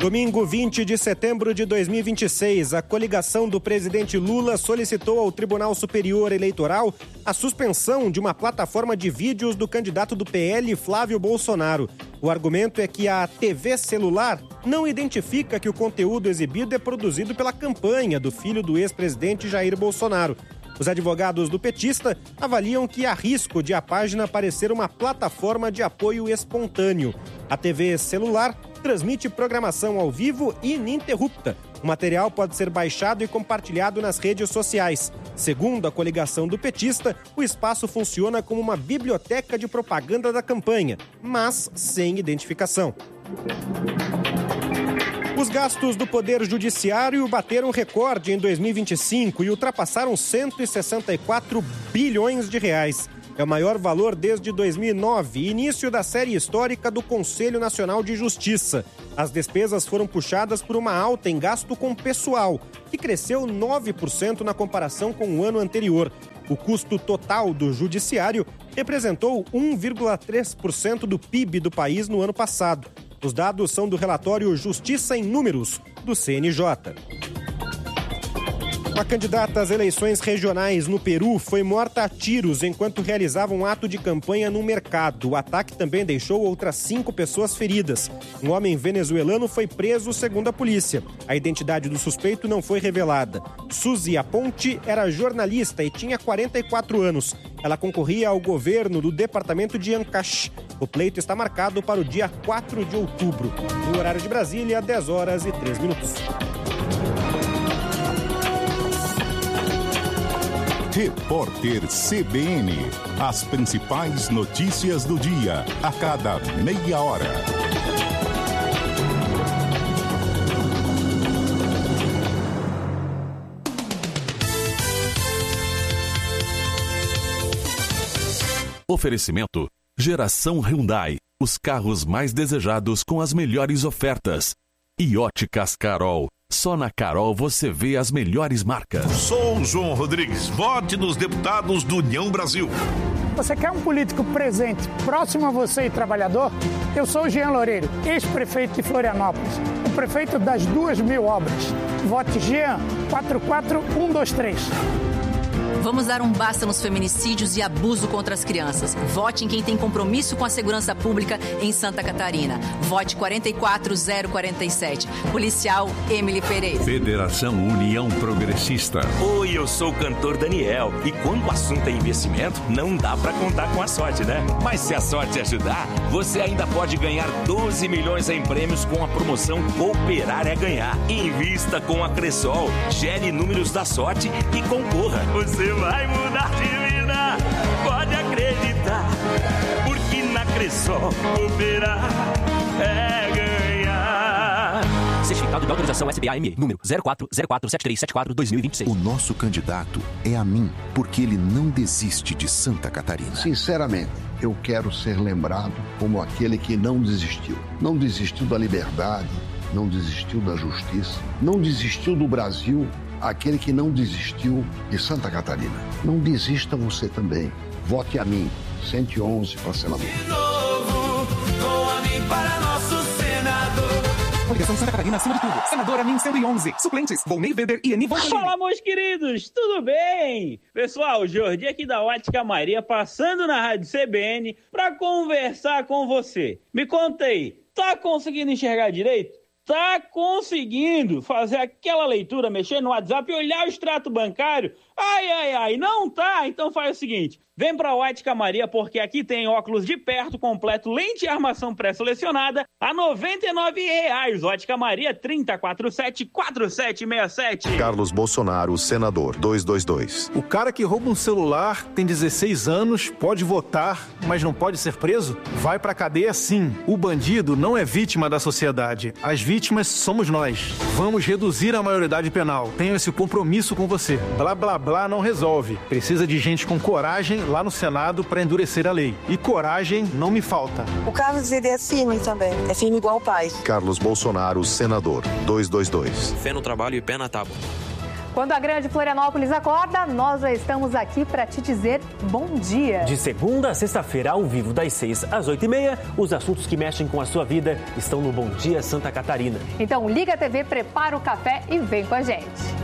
Domingo 20 de setembro de 2026, a coligação do presidente Lula solicitou ao Tribunal Superior Eleitoral a suspensão de uma plataforma de vídeos do candidato do PL, Flávio Bolsonaro. O argumento é que a TV celular não identifica que o conteúdo exibido é produzido pela campanha do filho do ex-presidente Jair Bolsonaro. Os advogados do petista avaliam que há risco de a página parecer uma plataforma de apoio espontâneo. A TV celular transmite programação ao vivo e ininterrupta. O material pode ser baixado e compartilhado nas redes sociais. Segundo a coligação do petista, o espaço funciona como uma biblioteca de propaganda da campanha, mas sem identificação. Os gastos do Poder Judiciário bateram recorde em 2025 e ultrapassaram 164 bilhões de reais. É o maior valor desde 2009, início da série histórica do Conselho Nacional de Justiça. As despesas foram puxadas por uma alta em gasto com pessoal, que cresceu 9% na comparação com o ano anterior. O custo total do Judiciário representou 1,3% do PIB do país no ano passado. Os dados são do relatório Justiça em Números, do CNJ. Uma candidata às eleições regionais no Peru foi morta a tiros enquanto realizava um ato de campanha no mercado. O ataque também deixou outras 5 pessoas feridas. Um homem venezuelano foi preso, segundo a polícia. A identidade do suspeito não foi revelada. Suzy Aponte era jornalista e tinha 44 anos. Ela concorria ao governo do departamento de Ancash. O pleito está marcado para o dia 4 de outubro. No horário de Brasília, 10h03. Repórter CBN. As principais notícias do dia, a cada meia hora. Oferecimento: Geração Hyundai. Os carros mais desejados com as melhores ofertas. E Óticas Carol. Só na Carol você vê as melhores marcas. Sou o João Rodrigues. Vote nos deputados do União Brasil. Você quer um político presente, próximo a você e trabalhador? Eu sou o Jean Loureiro, ex-prefeito de Florianópolis, o prefeito das 2.000 obras. Vote Jean 44123. Vamos dar um basta nos feminicídios e abuso contra as crianças. Vote em quem tem compromisso com a segurança pública em Santa Catarina. Vote 44047. Policial Emily Pereira. Federação União Progressista. Oi, eu sou o cantor Daniel. E quando o assunto é investimento, não dá pra contar com a sorte, né? Mas se a sorte ajudar, você ainda pode ganhar 12 milhões em prêmios com a promoção Cooperar é Ganhar. Invista com a Cressol. Gere números da sorte e concorra. Você vai mudar de vida, pode acreditar, porque na Cressol cooperar é ganhar. Certificado de autorização SBAME, número 04047374-2026. O nosso candidato é a mim, porque ele não desiste de Santa Catarina. Sinceramente, eu quero ser lembrado como aquele que não desistiu. Não desistiu da liberdade, não desistiu da justiça, não desistiu do Brasil. Aquele que não desistiu de Santa Catarina. Não desista você também. Vote a mim. 111 para senador. De novo, com a mim para nosso senador. Coligação Santa Catarina acima de tudo. Senador Amin 111. Suplentes: Volney Weber e Eni Volney. Fala, meus queridos. Tudo bem? Pessoal, Jordi aqui da Ótica Maria, passando na Rádio CBN para conversar com você. Me conta aí, tá conseguindo enxergar direito? Tá conseguindo fazer aquela leitura, mexer no WhatsApp e olhar o extrato bancário? Ai, não tá? Então faz o seguinte, vem pra Ótica Maria, porque aqui tem óculos de perto completo, lente e armação pré-selecionada a R$ 99,00. Ótica Maria, 3047-4767. Carlos Bolsonaro, senador, 222. O cara que rouba um celular, tem 16 anos, pode votar, mas não pode ser preso? Vai pra cadeia sim. O bandido não é vítima da sociedade. As vítimas somos nós. Vamos reduzir a maioridade penal. Tenho esse compromisso com você. Blá, blá, blá não resolve. Precisa de gente com coragem lá no Senado para endurecer a lei. E coragem não me falta. O Carlos, ele é firme também. É firme igual o pai. Carlos Bolsonaro, senador, 222. Fé no trabalho e pé na tábua. Quando a grande Florianópolis acorda, nós já estamos aqui para te dizer bom dia. De segunda a sexta-feira, ao vivo, das 6 às 8h30, os assuntos que mexem com a sua vida estão no Bom Dia Santa Catarina. Então liga a TV, prepara o café e vem com a gente.